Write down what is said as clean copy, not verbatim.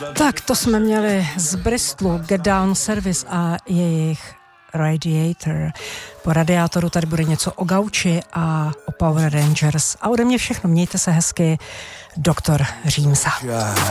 Tak to jsme měli z Bristolu Get Down Service a jejich Radiator. Po radiátoru tady bude něco o gauči a o Power Rangers. A ode mě všechno, mějte se hezky, doktor Římsa.